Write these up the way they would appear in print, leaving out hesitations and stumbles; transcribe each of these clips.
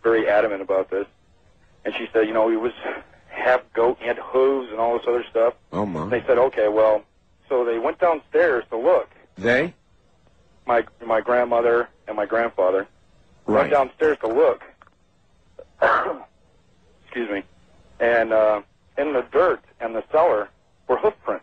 very adamant about this. And she said, you know, he was half goat, he had hooves and all this other stuff. Oh, my. And they said, okay, well, so they went downstairs to look. They? My grandmother and my grandfather Right. went downstairs to look. Excuse me. And in the dirt and the cellar were hoof prints.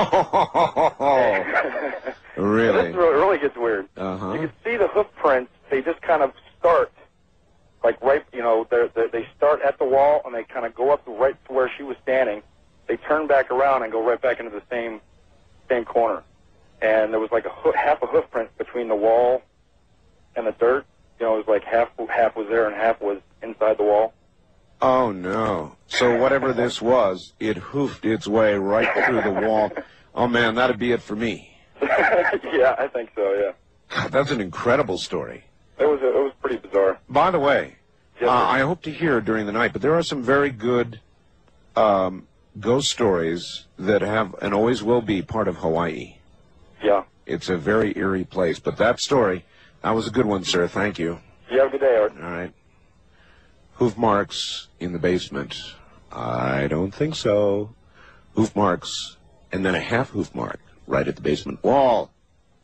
Really? This really gets weird. Uh-huh. You can see the hoof prints. They just kind of start, like right, you know, they start at the wall and they kind of go up right to where she was standing. They turn back around and go right back into the same corner. And there was like half a hoof print between the wall and the dirt. You know, it was like half was there and half was inside the wall. Oh, no. So whatever this was, it hoofed its way right through the wall. Oh, man, that'd be it for me. Yeah, I think so, yeah. God, that's an incredible story. It was pretty bizarre. By the way, Yes, sir. I hope to hear during the night, but there are some very good ghost stories that have and always will be part of Hawaii. Yeah. It's a very eerie place, but that story, that was a good one, sir. Thank you. You have a good day, Art. All right. Hoof marks in the basement. I don't think so. Hoof marks, and then a half hoof mark right at the basement wall.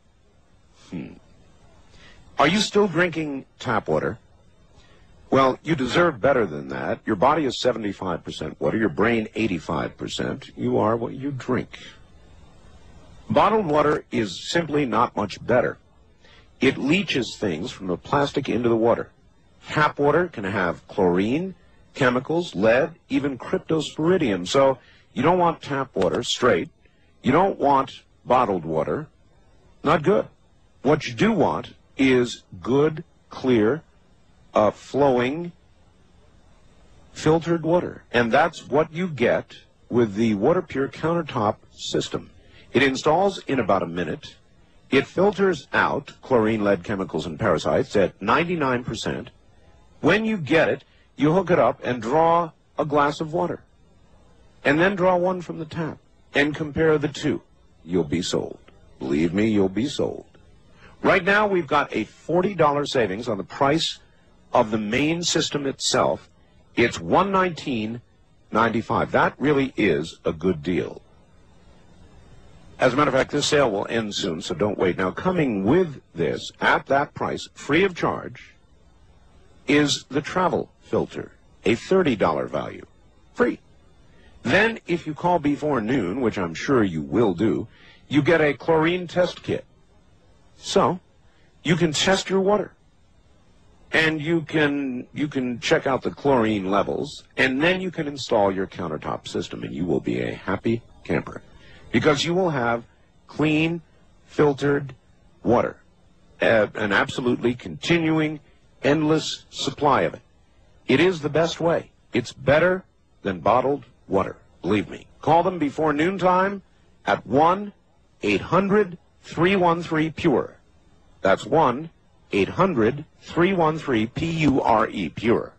Are you still drinking tap water? Well, you deserve better than that. Your body is 75% water, your brain 85%. You are what you drink. Bottled water is simply not much better. It leaches things from the plastic into the water. Tap water can have chlorine, chemicals, lead, even cryptosporidium. So you don't want tap water straight. You don't want bottled water. Not good. What you do want is good, clear, flowing, filtered water. And that's what you get with the WaterPure countertop system. It installs in about a minute. It filters out chlorine, lead, chemicals, and parasites at 99%. When you get it, you hook it up and draw a glass of water. And then draw one from the tap and compare the two. You'll be sold. Believe me, you'll be sold. Right now, we've got a $40 savings on the price of the main system itself. It's $119.95. That really is a good deal. As a matter of fact, this sale will end soon, so don't wait. Now, coming with this, at that price, free of charge, is the travel filter, a $30 value, free. Then, if you call before noon, which I'm sure you will do, you get a chlorine test kit. So, you can test your water, and you can check out the chlorine levels, and then you can install your countertop system, and you will be a happy camper, because you will have clean, filtered water, an absolutely continuing, endless supply of it. It is the best way. It's better than bottled water, believe me. Call them before noontime at 1-800-313-PURE. That's 1-800-313-PURE, Pure.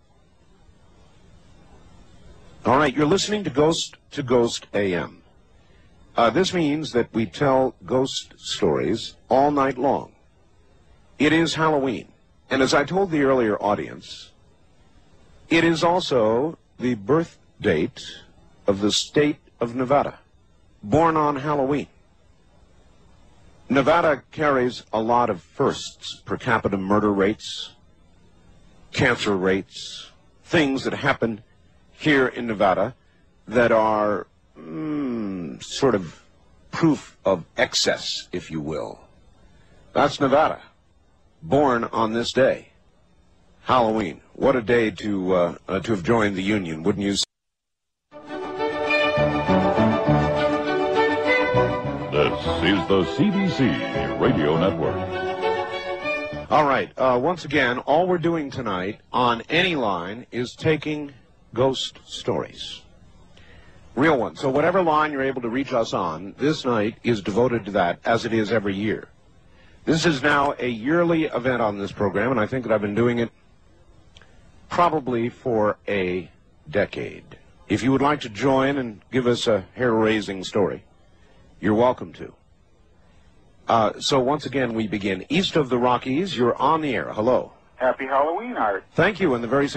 All right, you're listening to Ghost AM. This means that we tell ghost stories all night long. It is Halloween. And as I told the earlier audience, it is also the birth date of the state of Nevada, born on Halloween. Nevada carries a lot of firsts: per capita murder rates, cancer rates, things that happen here in Nevada that are sort of proof of excess, if you will. That's Nevada, born on this day, Halloween. What a day to have joined the Union, wouldn't you say? This is the CBC Radio Network. All right, once again, all we're doing tonight on any line is taking ghost stories. Real ones. So whatever line you're able to reach us on, this night is devoted to that, as it is every year. This is now a yearly event on this program, and I think that I've been doing it probably for a decade. If you would like to join and give us a hair-raising story, you're welcome to. So once again, we begin east of the Rockies. You're on the air. Hello. Happy Halloween, Art. Thank you, and the very same.